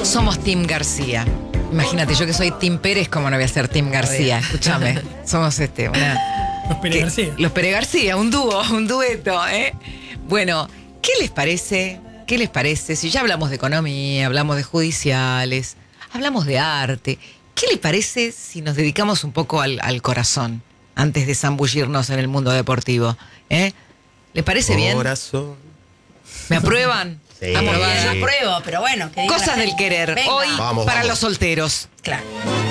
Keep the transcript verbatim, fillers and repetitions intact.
Todos somos Team García. Imagínate, yo que soy Team Pérez, ¿cómo no voy a ser Team García? Escúchame, somos este, una... Los Pérez que- García. Los Pérez García, un dúo, un dueto, ¿eh? Bueno, ¿qué les parece? ¿Qué les parece? Si ya hablamos de economía, hablamos de judiciales, hablamos de arte, ¿qué les parece si nos dedicamos un poco al, al corazón antes de zambullirnos en el mundo deportivo? ¿Eh? ¿Les parece bien? Corazón. ¿Me aprueban? Sí. Vamos, Sí. vaya. Yo apruebo, pero bueno. que diga Cosas la del gente. querer. Venga. Hoy Vamos, para vamos. los solteros. Claro.